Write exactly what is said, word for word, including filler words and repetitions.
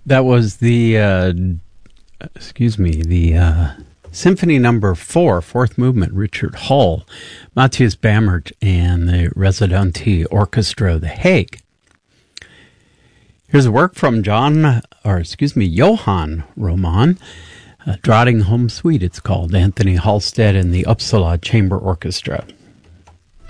That was the, uh, excuse me, the uh, Symphony Number Four, Fourth Movement, Richard Hull, Matthias Bammert, and the Residenti Orchestra of The Hague. Here's a work from John, or excuse me, Johann Roman, uh, Drottningholm Suite, it's called, Anthony Halstead and the Uppsala Chamber Orchestra.